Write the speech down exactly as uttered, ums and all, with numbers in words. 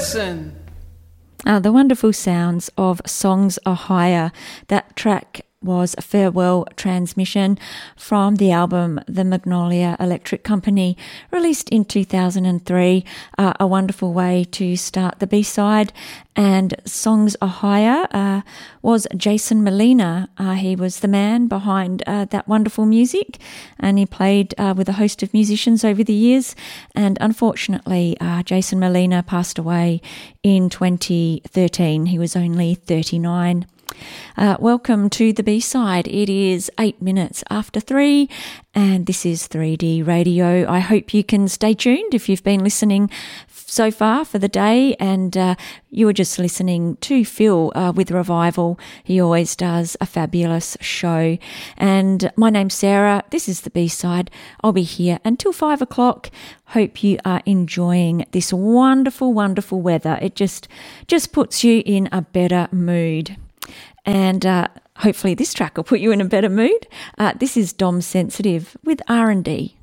listen. Uh, the wonderful sounds of Songs Are Higher. That track was a farewell transmission from the album The Magnolia Electric Company, released in two thousand three. Uh, a wonderful way to start the B-side. And Songs Are Higher uh, was Jason Molina. Uh, he was the man behind uh, that wonderful music, and he played uh, with a host of musicians over the years. And unfortunately, uh, Jason Molina passed away in twenty thirteen. He was only thirty-nine. Uh, welcome to the B-side. It is eight minutes after three, and this is three D Radio. I hope you can stay tuned if you've been listening so far for the day, and uh, you were just listening to Phil uh, with Revival. He always does a fabulous show. And my name's Sarah. This is the B-side. I'll be here until five o'clock. Hope you are enjoying this wonderful, wonderful weather. It just just puts you in a better mood. And uh, hopefully this track will put you in a better mood. Uh, this is Dom Sensitive with R and D.